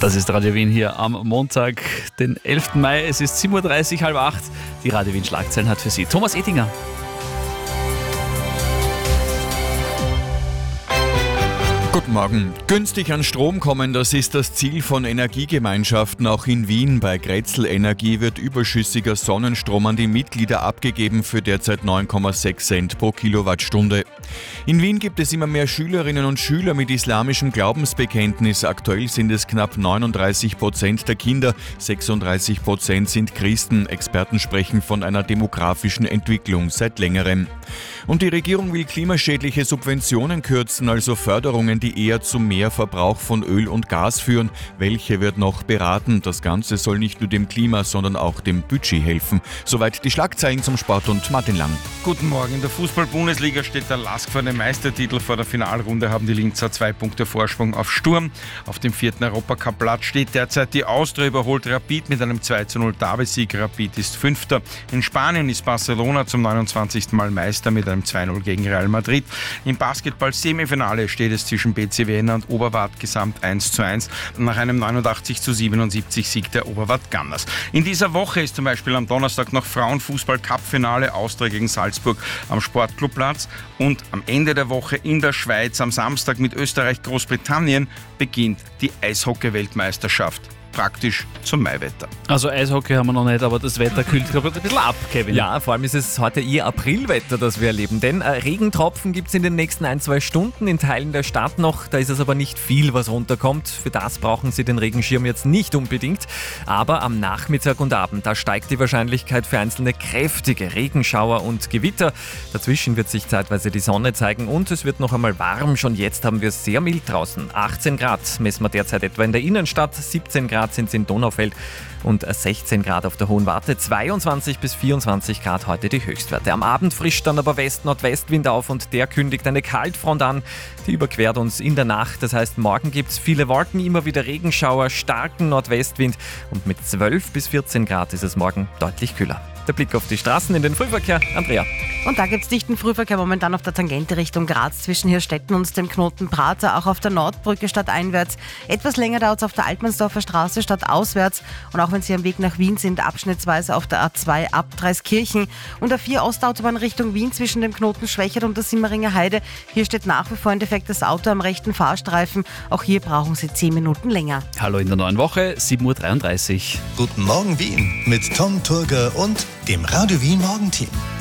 Das ist Radio Wien hier am Montag, den 11. Mai. Es ist 7.30 Uhr, 7:30. Die Radio Wien Schlagzeilen hat für Sie Thomas Ettinger. Guten Morgen. Günstig an Strom kommen, das ist das Ziel von Energiegemeinschaften. Auch in Wien bei Grätzl Energie wird überschüssiger Sonnenstrom an die Mitglieder abgegeben für derzeit 9,6 Cent pro Kilowattstunde. In Wien gibt es immer mehr Schülerinnen und Schüler mit islamischem Glaubensbekenntnis. Aktuell sind es knapp 39% der Kinder, 36% sind Christen. Experten sprechen von einer demografischen Entwicklung seit längerem. Und die Regierung will klimaschädliche Subventionen kürzen, also Förderungen, die eher zu mehr Verbrauch von Öl und Gas führen. Welche wird noch beraten? Das Ganze soll nicht nur dem Klima, sondern auch dem Budget helfen. Soweit die Schlagzeilen zum Sport und Martin Lang. Guten Morgen. In der Fußball-Bundesliga steht der LASK vor dem Meistertitel. Vor der Finalrunde haben die Linzer 2 Punkte Vorsprung auf Sturm. Auf dem 4. Europacup-Platz steht derzeit die Austria, überholt Rapid mit einem 2:0 Derby-Sieg. Rapid ist 5. In Spanien ist Barcelona zum 29. Mal Meister mit einem 2:0 gegen Real Madrid. Im Basketball-Semifinale steht es zwischen BC Vienna und Oberwart gesamt 1:1 nach einem 89:77 Sieg der Oberwart Gunners. In dieser Woche ist zum Beispiel am Donnerstag noch Frauenfußball-Cup-Finale Austria gegen Salzburg am Sportclubplatz und am Ende der Woche in der Schweiz am Samstag mit Österreich-Großbritannien beginnt die Eishockey-Weltmeisterschaft. Praktisch zum Maiwetter. Also Eishockey haben wir noch nicht, aber das Wetter kühlt gerade ein bisschen ab, Kevin. Ja, vor allem ist es heute eher Aprilwetter, das wir erleben. Denn Regentropfen gibt es in den nächsten 1-2 Stunden in Teilen der Stadt noch. Da ist es aber nicht viel, was runterkommt. Für das brauchen Sie den Regenschirm jetzt nicht unbedingt. Aber am Nachmittag und Abend, da steigt die Wahrscheinlichkeit für einzelne kräftige Regenschauer und Gewitter. Dazwischen wird sich zeitweise die Sonne zeigen und es wird noch einmal warm. Schon jetzt haben wir es sehr mild draußen. 18 Grad messen wir derzeit etwa in der Innenstadt, 17 Grad sind es in Donaufeld und 16 Grad auf der Hohen Warte, 22 bis 24 Grad heute die Höchstwerte. Am Abend frischt dann aber West-Nordwestwind auf und der kündigt eine Kaltfront an, die überquert uns in der Nacht. Das heißt, morgen gibt es viele Wolken, immer wieder Regenschauer, starken Nordwestwind und mit 12 bis 14 Grad ist es morgen deutlich kühler. Der Blick auf die Straßen in den Frühverkehr. Andrea. Und da gibt es dichten Frühverkehr momentan auf der Tangente Richtung Graz zwischen Hirstetten und dem Knoten Prater, auch auf der Nordbrücke stadteinwärts. Etwas länger dauert es auf der Altmannsdorfer Straße stadtauswärts und auch wenn Sie am Weg nach Wien sind, abschnittsweise auf der A2 ab Dreiskirchen und der 4 Ostautobahn Richtung Wien zwischen dem Knoten Schwächert und der Simmeringer Heide. Hier steht nach wie vor ein defektes Auto am rechten Fahrstreifen. Auch hier brauchen Sie 10 Minuten länger. Hallo in der neuen Woche, 7.33 Uhr. Guten Morgen Wien mit Tom Turger und dem Radio Wien Morgenteam.